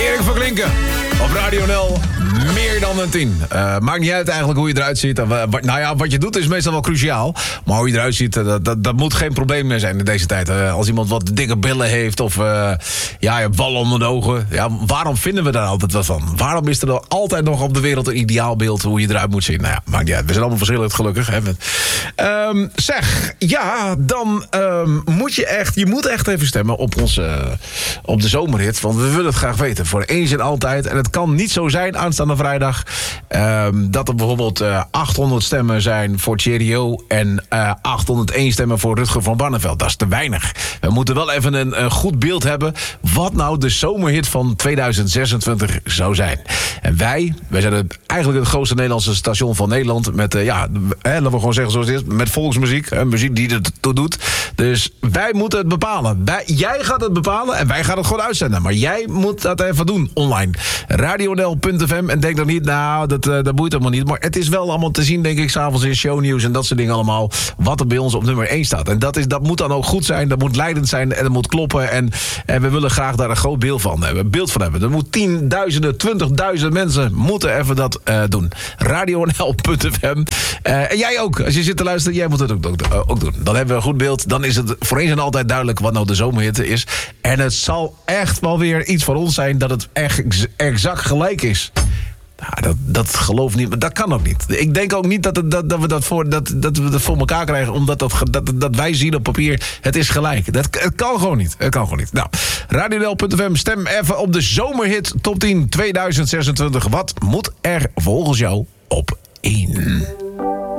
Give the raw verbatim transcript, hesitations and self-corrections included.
Erik van Klinken op Radio N L. Meer dan een tien. Uh, maakt niet uit eigenlijk hoe je eruit ziet. Uh, wat, nou ja, wat je doet is meestal wel cruciaal. Maar hoe je eruit ziet, uh, dat, dat, dat moet geen probleem meer zijn in deze tijd. Uh, als iemand wat dikke billen heeft of uh, ja, je hebt wallen onder de ogen. Ja, waarom vinden we daar altijd wat van? Waarom is er dan altijd nog op de wereld een ideaalbeeld hoe je eruit moet zien? Nou ja, maakt niet uit. We zijn allemaal verschillend gelukkig. Hè? Um, zeg, ja, dan um, moet je echt, je moet echt even stemmen op, onze, uh, op de zomerhit. Want we willen het graag weten. Voor eens en altijd. En het kan niet zo zijn aanstaande vrijdag Um, dat er bijvoorbeeld uh, achthonderd stemmen zijn voor Thierry O en uh, achthonderdéén stemmen voor Rutger van Barneveld. Dat is te weinig. We moeten wel even een, een goed beeld hebben wat nou de zomerhit van tweeduizend zesentwintig zou zijn. En wij, wij zijn het, eigenlijk het grootste Nederlandse station van Nederland met, uh, ja, hè, laten we gewoon zeggen zoals het is, met volksmuziek, hè, muziek die er toe doet. Dus wij moeten het bepalen. Wij, jij gaat het bepalen en wij gaan het gewoon uitzenden. Maar jij moet dat even doen online. radio n l punt f m en denk dan niet, nou, dat, uh, dat boeit helemaal niet. Maar het is wel allemaal te zien, denk ik, s'avonds in shownieuws en dat soort dingen allemaal, wat er bij ons op nummer één staat. En dat, is, dat moet dan ook goed zijn, dat moet leidend zijn en dat moet kloppen. En, en we willen graag daar een groot beeld van hebben. Beeld van hebben. Er moet tienduizenden, twintigduizend mensen moeten even dat uh, doen. radio n l punt f m. Uh, en jij ook, als je zit te luisteren, jij moet het ook, ook, ook doen. Dan hebben we een goed beeld. Dan is het voor eens en altijd duidelijk wat nou de zomerhitte is. En het zal echt wel weer iets van ons zijn dat het echt exact gelijk is. Nou, dat, dat geloof niet, maar dat kan ook niet. Ik denk ook niet dat, het, dat, dat, we, dat, voor, dat, dat we dat voor elkaar krijgen, omdat dat, dat, dat wij zien op papier, het is gelijk. Dat, het kan gewoon niet. Het kan gewoon niet. Nou, radio n l punt f m, stem even op de zomerhit top tien tweeduizend zesentwintig. Wat moet er volgens jou op één?